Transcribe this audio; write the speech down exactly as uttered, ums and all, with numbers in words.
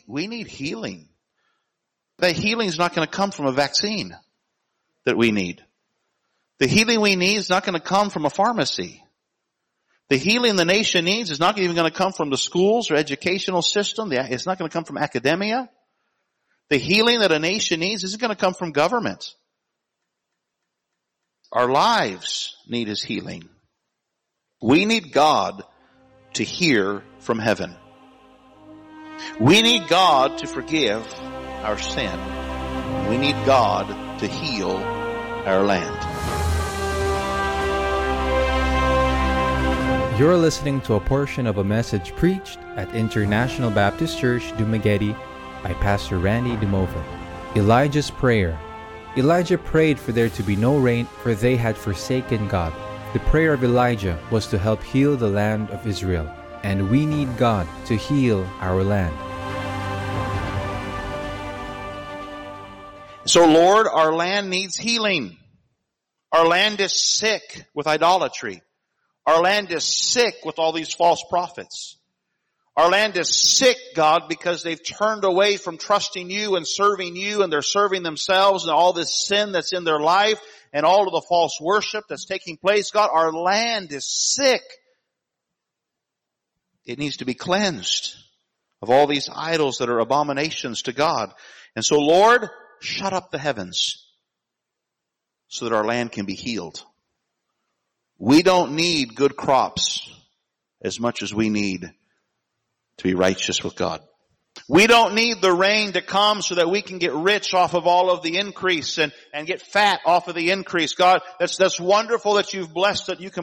we need healing. The healing is not going to come from a vaccine that we need. The healing we need is not going to come from a pharmacy. The healing the nation needs is not even going to come from the schools or educational system. It's not going to come from academia. The healing that a nation needs isn't going to come from government. Our lives need His healing. We need God to hear from heaven. We need God to forgive our sin. We need God to heal our land. You're listening to a portion of a message preached at International Baptist Church, Dumaguete by Pastor Randy DeMova. Elijah's Prayer. Elijah prayed for there to be no rain, for they had forsaken God. The prayer of Elijah was to help heal the land of Israel, and we need God to heal our land. So, Lord, our land needs healing. Our land is sick with idolatry. Our land is sick with all these false prophets. Our land is sick, God, because they've turned away from trusting You and serving You, and they're serving themselves and all this sin that's in their life and all of the false worship that's taking place. God, our land is sick. It needs to be cleansed of all these idols that are abominations to God. And so, Lord, shut up the heavens so that our land can be healed. We don't need good crops as much as we need to be righteous with God. We don't need the rain to come so that we can get rich off of all of the increase and, and get fat off of the increase. God, that's, that's wonderful that You've blessed that you can